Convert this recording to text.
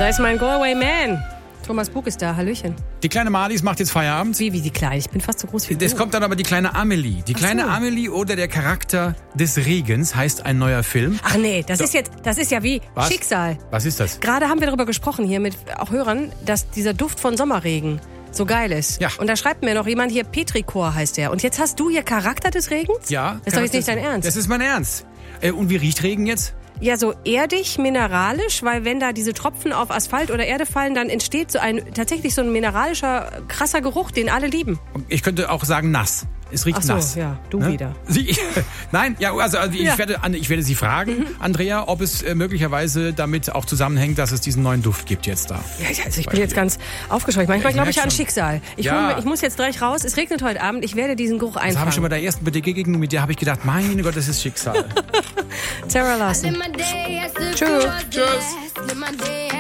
Da ist mein Go-Away Man. Thomas Bug ist da, hallöchen. Die kleine Marlies macht jetzt Feierabend. Wie die Kleine? Ich bin fast so groß wie du. Es kommt dann aber die kleine Amelie. Die kleine Amelie oder der Charakter des Regens heißt ein neuer Film. Ach nee, das ist ja wie Schicksal. Was ist das? Gerade haben wir darüber gesprochen hier mit auch Hörern, dass dieser Duft von Sommerregen so geil ist. Ja. Und da schreibt mir noch jemand hier, Petrichor heißt der. Und jetzt hast du hier Charakter des Regens? Ja. Das ist doch jetzt nicht dein Ernst. Das ist mein Ernst. Und wie riecht Regen jetzt? Ja, so erdig, mineralisch, weil wenn da diese Tropfen auf Asphalt oder Erde fallen, dann entsteht tatsächlich so ein mineralischer, krasser Geruch, den alle lieben. Ich könnte auch sagen nass. Es riecht nass. Ja, du wieder. Nein, ja, also ich werde Sie fragen, Andrea, ob es möglicherweise damit auch zusammenhängt, dass es diesen neuen Duft gibt jetzt da. Ja, also ich bin jetzt ganz aufgescheucht. Manchmal glaube ich an Schicksal. Ich muss jetzt gleich raus. Es regnet heute Abend. Ich werde diesen Geruch einfangen. Das habe ich schon bei der ersten Begegnung mit dir habe ich gedacht, meine Gott, das ist Schicksal. Sarah Larson. Tschüss. Tschüss.